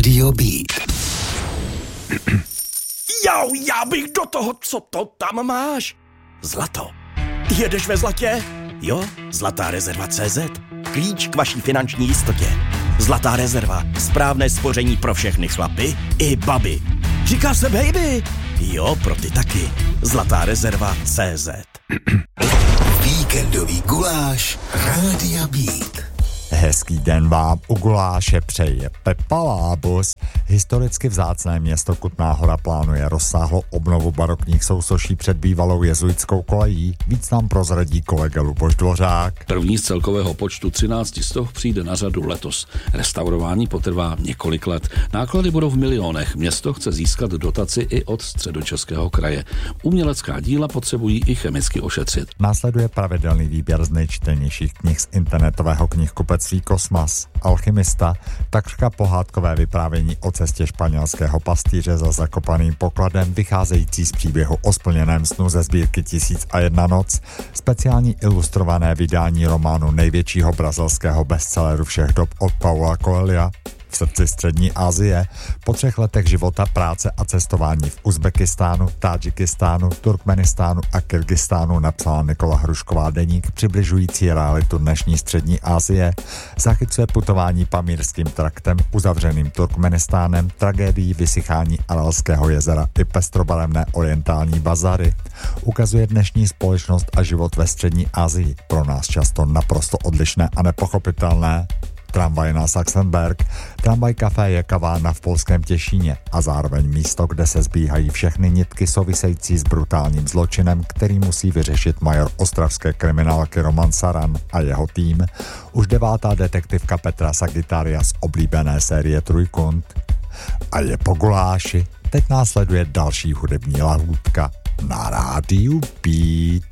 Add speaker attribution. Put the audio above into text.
Speaker 1: Rádio Beat.
Speaker 2: Já bych do toho, co to tam máš? Zlato. Jedeš ve zlatě? Jo, Zlatá rezerva CZ. Klíč k vaší finanční jistotě. Zlatá rezerva. Správné spoření pro všechny chlapy i baby. Říká se baby. Jo, pro ty taky. Zlatá rezerva CZ.
Speaker 1: Víkendový guláš Rádia Beat.
Speaker 3: Hezký den vám u guláše přeje Pepa Lábus. Historicky vzácné město Kutná Hora plánuje rozsáhlou obnovu barokních sousoší před bývalou jezuitskou kolejí. Víc nám prozradí kolega Luboš Dvořák.
Speaker 4: První z celkového počtu 13 stoh přijde na řadu letos. Restaurování potrvá několik let. Náklady budou v milionech. Město chce získat dotaci i od Středočeského kraje. Umělecká díla potřebují i chemicky ošetřit.
Speaker 3: Následuje pravidelný výběr z nejčtenějších knih z internetového knihkupectví Kosmas. Alchymista, takřka pohádkové vyprávění o cestě španělského pastýře za zakopaným pokladem, vycházející z příběhu o splněném snu ze sbírky 1001 noc, speciální ilustrované vydání románu největšího brazilského bestselleru všech dob od Paula Coelha. V srdci střední Asie, po 3 letech života, práce a cestování v Uzbekistánu, Tádžikistánu, Turkmenistánu a Kyrgyzstánu napsala Nikola Hrušková deník přibližující realitu dnešní střední Asie, zachycuje putování pamírským traktem uzavřeným Turkmenistánem, tragédií vysychání Aralského jezera i pestrobarevné orientální bazary. Ukazuje dnešní společnost a život ve střední Asii, pro nás často naprosto odlišné a nepochopitelné. Tramvaj na Sachsenberg, tramvaj kafé je kavárna v polském Těšíně a zároveň místo, kde se zbíhají všechny nitky související s brutálním zločinem, který musí vyřešit major ostravské kriminálky Roman Saran a jeho tým, už 9. detektivka Petra Sagittaria z oblíbené série Trojkund. A je po guláši, teď následuje další hudební lahůdka na Rádiu Beat.